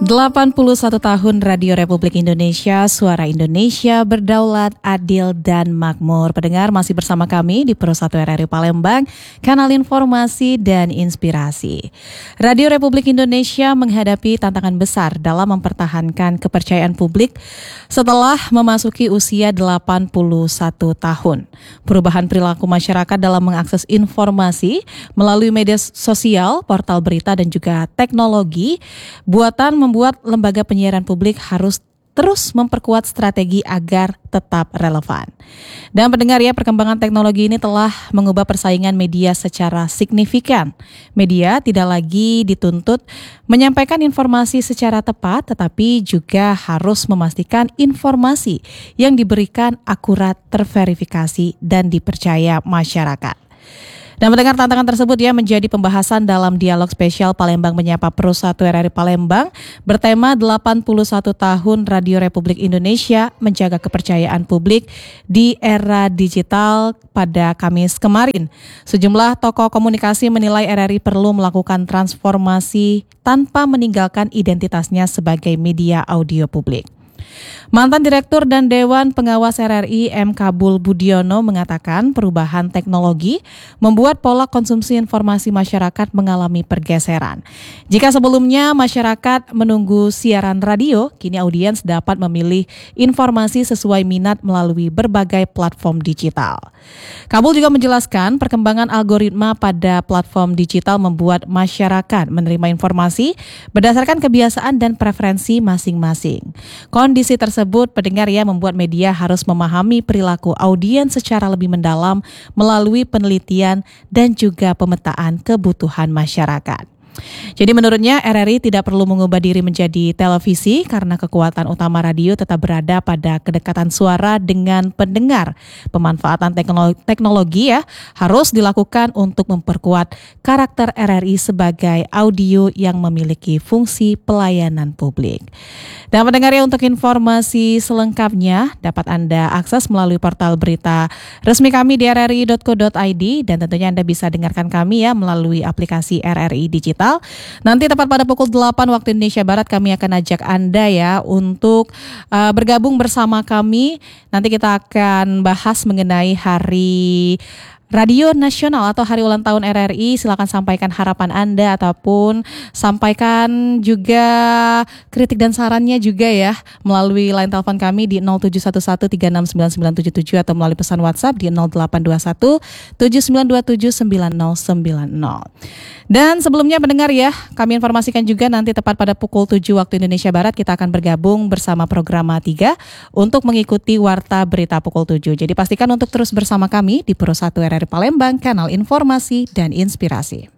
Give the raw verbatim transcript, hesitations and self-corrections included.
delapan puluh satu tahun Radio Republik Indonesia, Suara Indonesia, berdaulat, adil, dan makmur. Pendengar masih bersama kami di Pro satu R R I Palembang, kanal informasi dan inspirasi. Radio Republik Indonesia menghadapi tantangan besar dalam mempertahankan kepercayaan publik setelah memasuki usia delapan puluh satu tahun. Perubahan perilaku masyarakat dalam mengakses informasi melalui media sosial, portal berita, dan juga teknologi buatan membuat lembaga penyiaran publik harus terus memperkuat strategi agar tetap relevan. Dan pendengar ya, perkembangan teknologi ini telah mengubah persaingan media secara signifikan. Media tidak lagi dituntut menyampaikan informasi secara tepat, tetapi juga harus memastikan informasi yang diberikan akurat, terverifikasi, dan dipercaya masyarakat. Dan mendengar tantangan tersebut ya menjadi pembahasan dalam dialog spesial Palembang Menyapa Pro satu R R I Palembang bertema delapan puluh satu tahun Radio Republik Indonesia menjaga kepercayaan publik di era digital pada Kamis kemarin. Sejumlah tokoh komunikasi menilai R R I perlu melakukan transformasi tanpa meninggalkan identitasnya sebagai media audio publik. Mantan Direktur dan Dewan Pengawas R R I M. Kabul Budiono mengatakan perubahan teknologi membuat pola konsumsi informasi masyarakat mengalami pergeseran. Jika sebelumnya masyarakat menunggu siaran radio, kini audiens dapat memilih informasi sesuai minat melalui berbagai platform digital. Kabul juga menjelaskan perkembangan algoritma pada platform digital membuat masyarakat menerima informasi berdasarkan kebiasaan dan preferensi masing-masing. Kondisi tersebut pendengar ya membuat media harus memahami perilaku audiens secara lebih mendalam melalui penelitian dan juga pemetaan kebutuhan masyarakat. Jadi menurutnya R R I tidak perlu mengubah diri menjadi televisi karena kekuatan utama radio tetap berada pada kedekatan suara dengan pendengar. Pemanfaatan teknologi, teknologi ya harus dilakukan untuk memperkuat karakter R R I sebagai audio yang memiliki fungsi pelayanan publik. Dan pendengar ya, untuk informasi selengkapnya dapat Anda akses melalui portal berita resmi kami di r r i dot co dot i d dan tentunya Anda bisa dengarkan kami ya melalui aplikasi R R I Digital. Nanti tepat pada pukul delapan waktu Indonesia Barat kami akan ajak Anda ya untuk uh, bergabung bersama kami. Nanti kita akan bahas mengenai Hari Radio Nasional atau Hari Ulang Tahun R R I. Silakan sampaikan harapan Anda ataupun sampaikan juga kritik dan sarannya juga ya melalui line telepon kami di nol tujuh satu satu tiga enam sembilan sembilan tujuh tujuh atau melalui pesan WhatsApp di nol delapan dua satu tujuh sembilan dua tujuh sembilan nol sembilan nol. Dan sebelumnya pendengar ya, kami informasikan juga nanti tepat pada pukul tujuh waktu Indonesia Barat kita akan bergabung bersama Programa tiga untuk mengikuti Warta Berita pukul tujuh. Jadi pastikan untuk terus bersama kami di Pro satu R R I Palembang, kanal informasi dan inspirasi.